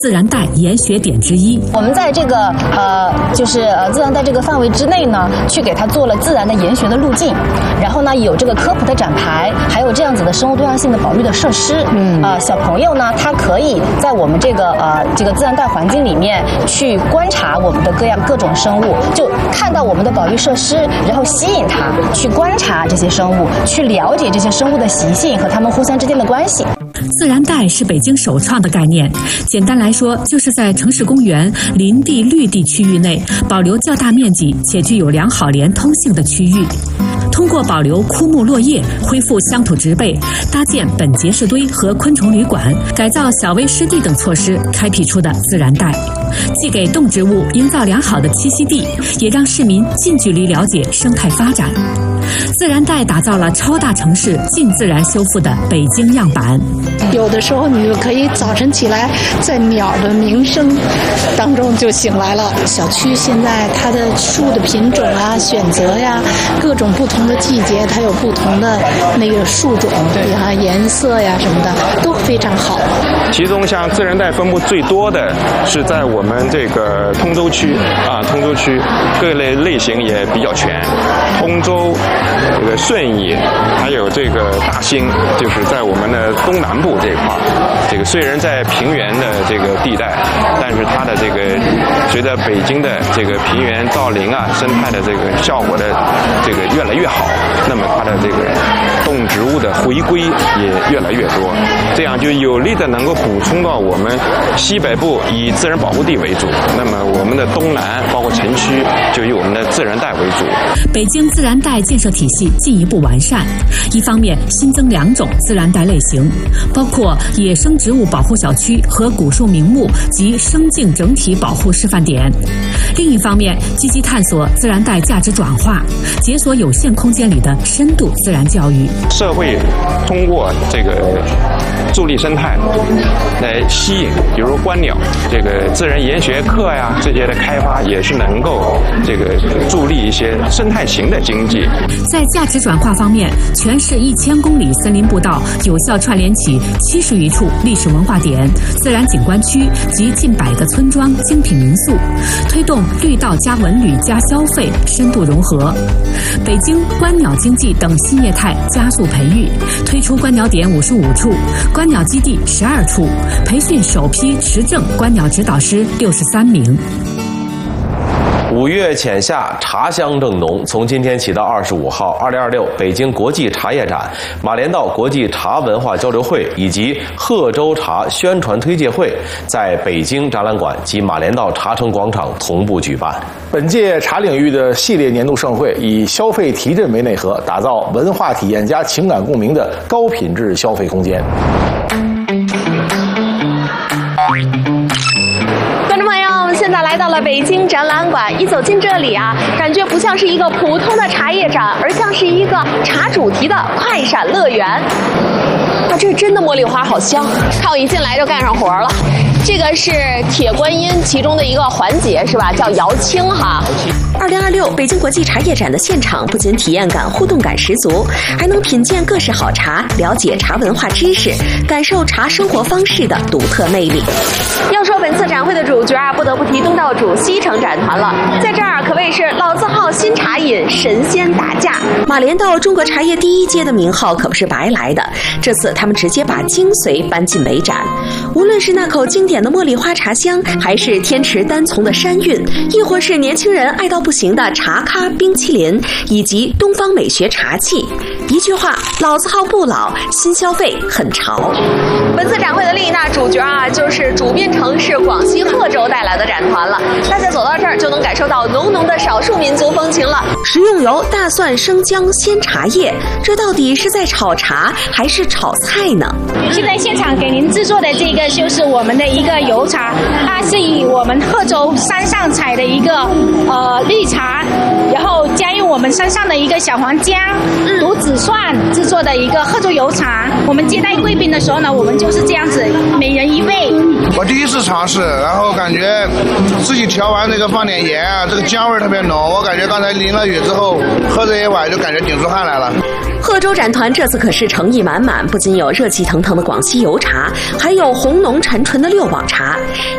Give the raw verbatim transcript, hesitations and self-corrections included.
自然带研学点之一。 我们在这个呃，就是呃自然带这个范围之内呢，去给它做了自然的研学的路径，然后呢有这个科普的展牌，还有这样子的生物多样性的保育的设施。嗯，啊、呃，小朋友呢，他可以在我们这个呃这个自然带环境里面去观察我们的各样各种生物，就看到我们的保育设施，然后吸引他去观察这些生物，去了解这些生物的习性和它们互相之间的关系。 自然带是北京首创的概念，简单来说，就是在城市公园、林地、绿地区域内保留较大面积且具有良好连通性的区域。通过保留枯木落叶、恢复乡土植被、搭建本节式堆和昆虫旅馆、改造小微湿地等措施开辟出的自然带，既给动植物营造良好的栖息地，也让市民近距离了解生态发展。自然带打造了超大城市近自然修复的北京样板。 有的时候你就可以早晨起来，在鸟的鸣声当中就醒来了。小区现在它的树的品种啊、选择呀，各种不同的季节，它有不同的那个树种呀、颜色呀什么的，都非常好。 其中像自然带分布最多的是在我们这个通州区啊，通州区各类类型也比较全，通州、这个顺义，还有这个大兴，就是在我们的东南部这一块。这个虽然在平原的这个地带，但是它的这个随着北京的这个平原造林啊，生态的这个效果的这个越来越好，那么它的这个动植物的回归也越来越多，这样就有力的能够补充到我们西北部以自然保护地为主，那么我们的东南包括城区就以我们的自然带为主。 北京自然带建设体系进一步完善，一方面新增两种自然带类型，包括野生植物保护小区和古树名木及生境整体保护示范点；另一方面积极探索自然带价值转化，解锁有限空间里的深度自然教育。 社会通过这个助力生态来吸引，比如观鸟这个自然研学课呀，这些的开发也是能够这个助力一些生态型的经济。 在价值转化方面，全市一千公里森林步道有效串联起七十余处历史文化点、自然景观区及近百个村庄、精品民宿，推动绿道加文旅加消费深度融合。北京观鸟经济等新业态加速培育，推出观鸟点五十五处，观鸟基地十二处，培训首批持证观鸟指导师六十三名。 五月浅夏，茶香正浓。从今天起到二十五号，二零二六北京国际茶叶展、马连道国际茶文化交流会以及贺州茶宣传推介会在北京展览馆及马连道茶城广场同步举办。 本届茶领域的系列年度盛会以消费提振为内核，打造文化体验加情感共鸣的高品质消费空间。 现在来到了北京展览馆，一走进这里啊，感觉不像是一个普通的茶叶展，而像是一个茶主题的快闪乐园。哇，这真的茉莉花好香，看我一进来就干上活了。这个是铁观音其中的一个环节是吧？叫摇青哈。 二零二六北京国际茶叶展的现场不仅体验感、互动感十足，还能品鉴各式好茶，了解茶文化知识，感受茶生活方式的独特魅力。 要说本次展会的主角啊，不得不提东道主西城展团了，在这儿可谓是老字号新茶饮神仙打架。 马连道中国茶叶第一街的名号可不是白来的，这次他们直接把精髓搬进美展，无论是那口经典的茉莉花茶香，还是天池单丛的山韵，亦或是年轻人爱到不行的茶咖冰淇淋，以及东方美学茶器。一句话，老字号不老，新消费很潮。 本次展会的另一大主角啊，就是主宾城市广西贺州带来的展团了。大家走到这儿就能感受到浓浓的少数民族风情了。 食用油、大蒜、生姜、鲜茶叶，这到底是在炒茶还是炒菜呢？ 现在现场给您制作的这个就是我们的一个油茶，它是以我们贺州山上采的一个呃绿茶，然后加入我们山上的一个小黄姜、毒子蒜制作的一个贺州油茶。我们接待贵宾的时候呢，我们就是这样子，每人一杯。 我第一次尝试，然后感觉自己调完这个放点盐啊，这个姜味特别浓。我感觉刚才淋了雨之后，喝这一碗就感觉顶出汗来了。 贺州展团这次可是诚意满满，不仅有热气腾腾的广西油茶，还有红浓沉醇的六堡茶。